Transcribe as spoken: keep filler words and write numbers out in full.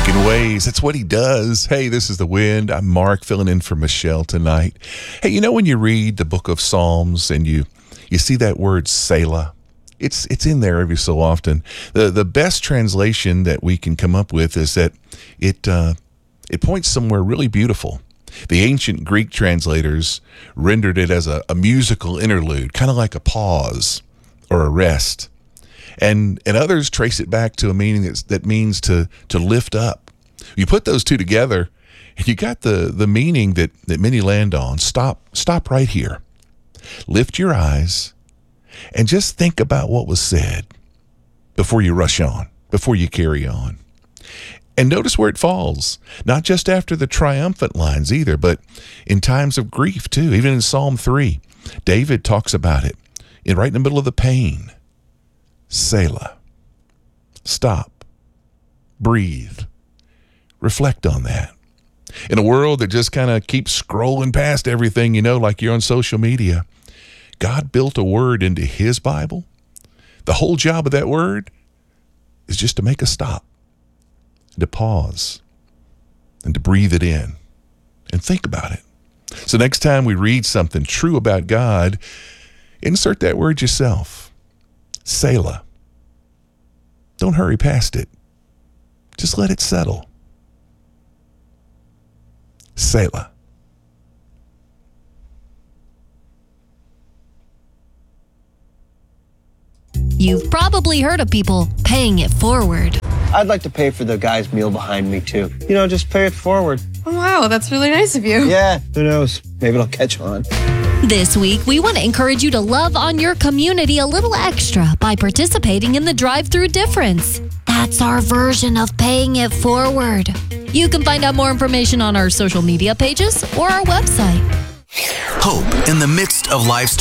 Making waves. That's what he does. Hey, this is The Wind. I'm Mark, filling in for Michelle tonight. Hey, you know when you read the book of Psalms and you you see that word Selah? It's it's in there every so often. The the best translation that we can come up with is that it uh, it points somewhere really beautiful. The ancient Greek translators rendered it as a, a musical interlude, kind of like a pause or a rest. And and others trace it back to a meaning that's, that means to to lift up. You put those two together, and you got the, the meaning that, that many land on. Stop, stop right here. Lift your eyes and just think about what was said before you rush on, before you carry on. And notice where it falls, not just after the triumphant lines either, but in times of grief too. Even in Psalm three, David talks about it in right in the middle of the pain. Selah. Stop. Breathe. Reflect on that. In a world that just kind of keeps scrolling past everything, you know, like you're on social media, God built a word into his Bible. The whole job of that word is just to make a stop, to pause, and to breathe it in and think about it. So next time we read something true about God, insert that word yourself. Selah. Don't hurry past it. Just let it settle. Selah. You've probably heard of people paying it forward. I'd like to pay for the guy's meal behind me, too. You know, just pay it forward. Oh, wow, that's really nice of you. Yeah, who knows? Maybe it'll catch on. This week, we want to encourage you to love on your community a little extra by participating in the drive-through difference. That's our version of paying it forward. You can find out more information on our social media pages or our website. Hope in the midst of life's